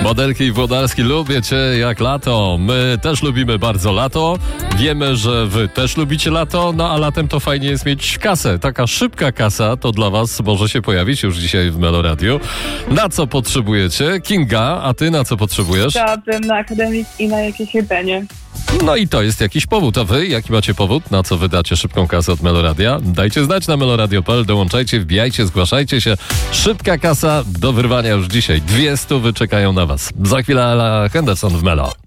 Modelki i Włodarski, lubię cię jak lato. My też lubimy bardzo lato. Wiemy, że wy też lubicie lato, no a latem to fajnie jest mieć kasę. Taka szybka kasa to dla was może się pojawić już dzisiaj w Meloradiu. Na co potrzebujecie? Kinga, a ty na co potrzebujesz? Chciałabym na akademik i na jakieś jedzenie. No i to jest jakiś powód. A wy, jaki macie powód? Na co wydacie szybką kasę od Meloradia? Dajcie znać na meloradio.pl, dołączajcie, wbijajcie, zgłaszajcie się. Szybka kasa do wyrwania już dzisiaj. 200 czekają na was. Za chwilę Ella Henderson w Melo.